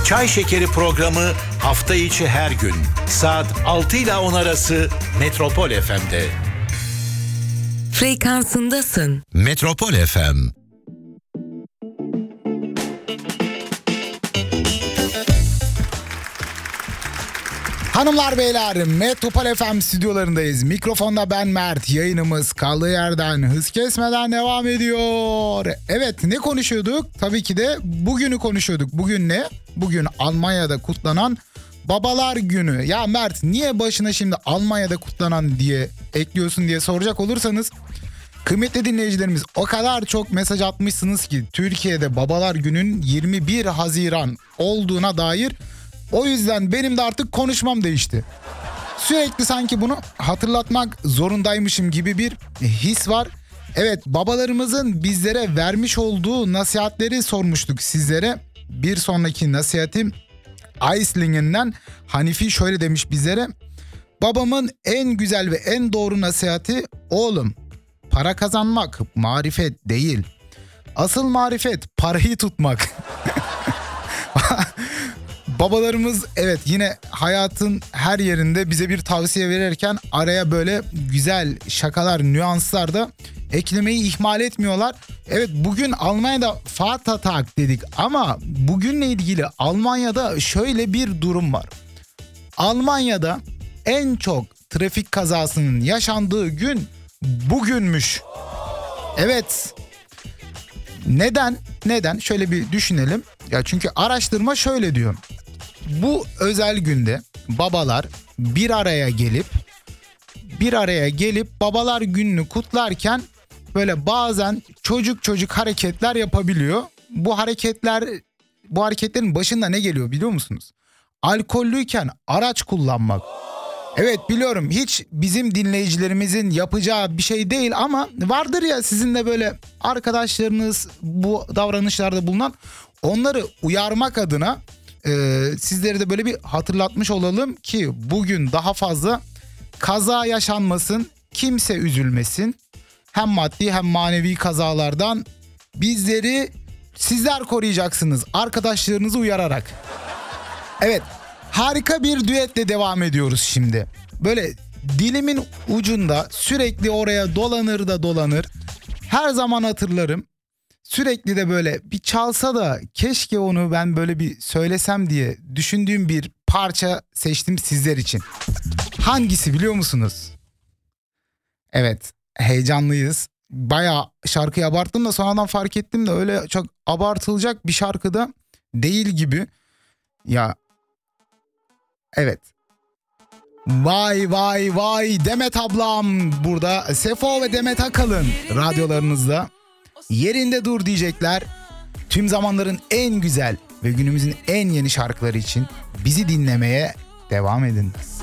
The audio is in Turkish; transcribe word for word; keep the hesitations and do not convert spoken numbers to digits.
Çay Şekeri programı hafta içi her gün saat altı ile on arası Metropol F M'de. Frekansındasın. Metropol F M. Hanımlar beyler, Metropol F M stüdyolarındayız. Mikrofonda ben Mert. Yayınımız kaldığı yerden hız kesmeden devam ediyor. Evet, ne konuşuyorduk? Tabii ki de bugünü konuşuyorduk. Bugün ne? Bugün Almanya'da kutlanan Babalar Günü. Ya Mert, niye başına şimdi Almanya'da kutlanan diye ekliyorsun diye soracak olursanız, kıymetli dinleyicilerimiz, o kadar çok mesaj atmışsınız ki Türkiye'de Babalar Günü'nün yirmi bir Haziran olduğuna dair. O yüzden benim de artık konuşmam değişti. Sürekli sanki bunu hatırlatmak zorundaymışım gibi bir his var. Evet, babalarımızın bizlere vermiş olduğu nasihatleri sormuştuk sizlere. Bir sonraki nasihatim Aislingen'den Hanifi şöyle demiş bizlere. Babamın en güzel ve en doğru nasihati, oğlum para kazanmak marifet değil. Asıl marifet parayı tutmak. Babalarımız evet yine hayatın her yerinde bize bir tavsiye verirken araya böyle güzel şakalar, nüanslar da eklemeyi ihmal etmiyorlar. Evet, bugün Almanya'da Vatertag dedik ama bugünle ilgili Almanya'da şöyle bir durum var. Almanya'da en çok trafik kazasının yaşandığı gün bugünmüş. Evet. Neden? Neden? Şöyle bir düşünelim. Ya çünkü araştırma şöyle diyor. Bu özel günde babalar bir araya gelip bir araya gelip Babalar Günü'nü kutlarken böyle bazen çocuk çocuk hareketler yapabiliyor. Bu hareketler bu hareketlerin başında ne geliyor biliyor musunuz? Alkollüyken araç kullanmak. Evet, biliyorum hiç bizim dinleyicilerimizin yapacağı bir şey değil ama vardır ya sizin de böyle arkadaşlarınız bu davranışlarda bulunan, onları uyarmak adına e, sizleri de böyle bir hatırlatmış olalım ki bugün daha fazla kaza yaşanmasın, kimse üzülmesin. Hem maddi hem manevi kazalardan bizleri sizler koruyacaksınız arkadaşlarınızı uyararak. Evet. Harika bir düetle devam ediyoruz şimdi. Böyle dilimin ucunda sürekli oraya dolanır da dolanır. Her zaman hatırlarım. Sürekli de böyle bir çalsa da keşke onu ben böyle bir söylesem diye düşündüğüm bir parça seçtim sizler için. Hangisi biliyor musunuz? Evet, heyecanlıyız. Bayağı şarkıyı abarttım da sonradan fark ettim de öyle çok abartılacak bir şarkıda değil gibi. Ya evet. Vay vay vay Demet ablam burada. Sefo ve Demet Akalın radyolarınızda. Yerinde dur diyecekler. Tüm zamanların en güzel ve günümüzün en yeni şarkıları için bizi dinlemeye devam edin.